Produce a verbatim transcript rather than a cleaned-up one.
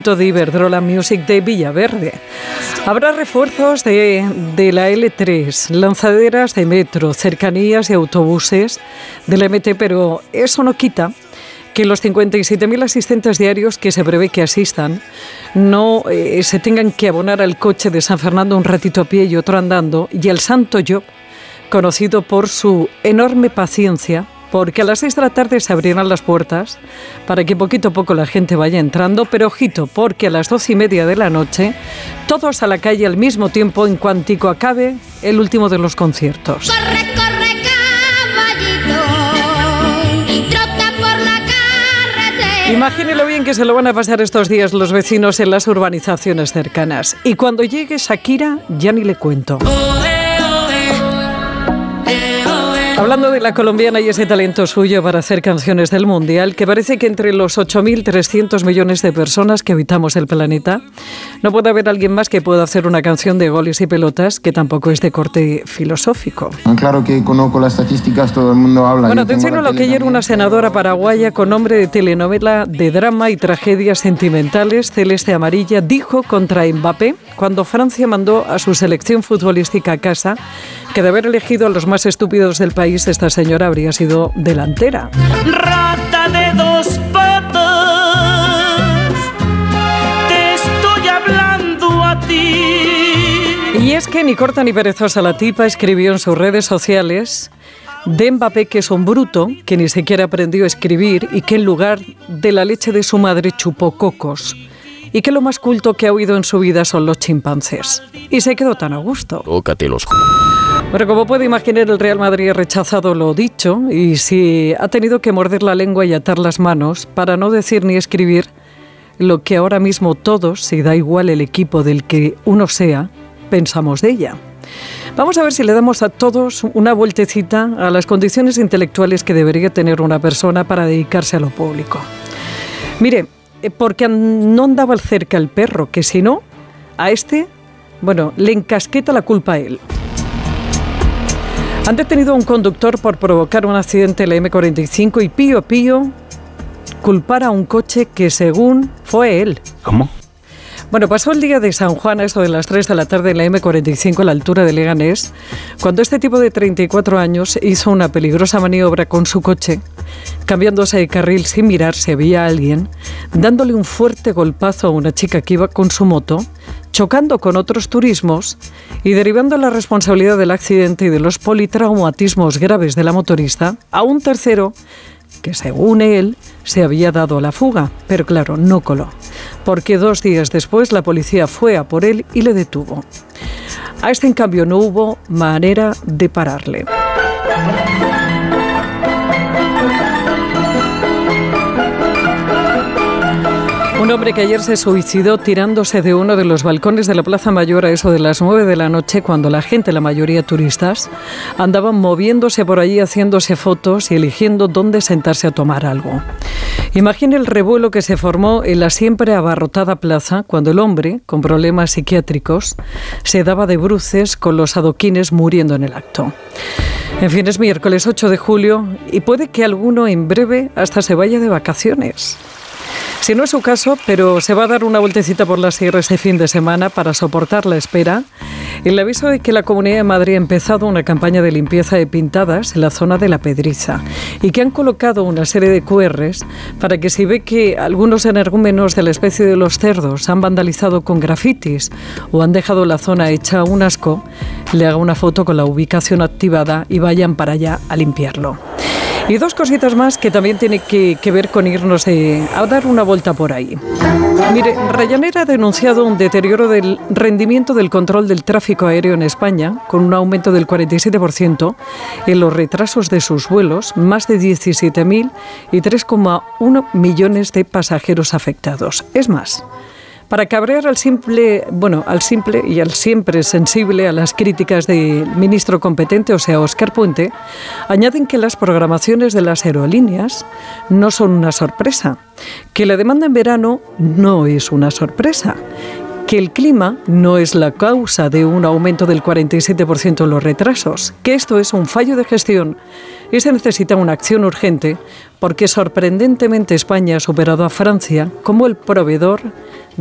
de Iberdrola Music de Villaverde. Habrá refuerzos de, de la ele tres, lanzaderas de metro, cercanías y autobuses de la eme te, pero eso no quita que los cincuenta y siete mil asistentes diarios que se prevé que asistan no eh, se tengan que abonar al coche de San Fernando un ratito a pie y otro andando, y el Santo Job, conocido por su enorme paciencia, porque a las seis de la tarde se abrirán las puertas para que poquito a poco la gente vaya entrando, pero ojito, porque a las doce y media de la noche, todos a la calle al mismo tiempo en cuantico acabe el último de los conciertos. Corre, corre, caballito, trota por la carretera. Imagínelo bien que se lo van a pasar estos días los vecinos en las urbanizaciones cercanas. Y cuando llegue Shakira, ya ni le cuento. Hablando de la colombiana y ese talento suyo para hacer canciones del Mundial, que parece que entre los ocho mil trescientos millones de personas que habitamos el planeta, no puede haber alguien más que pueda hacer una canción de goles y pelotas que tampoco es de corte filosófico. Claro que conozco las estadísticas, todo el mundo habla. Bueno, atención a lo que ayer una senadora paraguaya con nombre de telenovela de drama y tragedias sentimentales, Celeste Amarilla, dijo contra Mbappé cuando Francia mandó a su selección futbolística a casa que de haber elegido a los más estúpidos del país, esta señora habría sido delantera. Rata de dos patas, te estoy hablando a ti. Y es que ni corta ni perezosa la tipa escribió en sus redes sociales de Mbappé que es un bruto, que ni siquiera aprendió a escribir y que en lugar de la leche de su madre chupó cocos. Y que lo más culto que ha oído en su vida son los chimpancés. Y se quedó tan a gusto. Tócatelos. Bueno, como puede imaginar, el Real Madrid ha rechazado lo dicho y si ha tenido que morder la lengua y atar las manos para no decir ni escribir lo que ahora mismo todos, si da igual el equipo del que uno sea, pensamos de ella. Vamos a ver si le damos a todos una vueltecita a las condiciones intelectuales que debería tener una persona para dedicarse a lo público. Mire, porque no andaba cerca el perro, que si no, a este, bueno, le encasqueta la culpa a él. Han detenido a un conductor por provocar un accidente en la eme cuarenta y cinco y pío pío culpar a un coche que según fue él. ¿Cómo? Bueno, pasó el día de San Juan, a eso de las tres de la tarde en la eme cuarenta y cinco a la altura de Leganés, cuando este tipo de treinta y cuatro años hizo una peligrosa maniobra con su coche, cambiándose de carril sin mirar si había alguien, dándole un fuerte golpazo a una chica que iba con su moto, chocando con otros turismos y derivando la responsabilidad del accidente y de los politraumatismos graves de la motorista a un tercero que, según él, se había dado a la fuga, pero claro, no coló, porque dos días después la policía fue a por él y le detuvo. A este, en cambio, no hubo manera de pararle. Un hombre que ayer se suicidó tirándose de uno de los balcones de la Plaza Mayor a eso de las nueve de la noche, cuando la gente, la mayoría turistas, andaban moviéndose por allí, haciéndose fotos y eligiendo dónde sentarse a tomar algo. Imagine el revuelo que se formó en la siempre abarrotada plaza cuando el hombre, con problemas psiquiátricos, se daba de bruces con los adoquines muriendo en el acto. En fin, es miércoles ocho de julio y puede que alguno en breve hasta se vaya de vacaciones. Si no es su caso, pero se va a dar una vueltecita por la sierra este fin de semana para soportar la espera, el aviso de que la Comunidad de Madrid ha empezado una campaña de limpieza de pintadas en la zona de La Pedriza y que han colocado una serie de cu erres para que si ve que algunos energúmenos de la especie de los cerdos han vandalizado con grafitis o han dejado la zona hecha un asco, le haga una foto con la ubicación activada y vayan para allá a limpiarlo. Y dos cositas más que también tienen que, que ver con irnos eh, a dar una vuelta por ahí. Mire, Ryanair ha denunciado un deterioro del rendimiento del control del tráfico aéreo en España, con un aumento del cuarenta y siete por ciento en los retrasos de sus vuelos, más de diecisiete mil y tres coma uno millones de pasajeros afectados. Es más, para cabrear al simple, bueno, al simple y al siempre sensible a las críticas del ministro competente, o sea, Óscar Puente, añaden que las programaciones de las aerolíneas no son una sorpresa, que la demanda en verano no es una sorpresa, que el clima no es la causa de un aumento del cuarenta y siete por ciento en los retrasos, que esto es un fallo de gestión y se necesita una acción urgente porque sorprendentemente España ha superado a Francia como el proveedor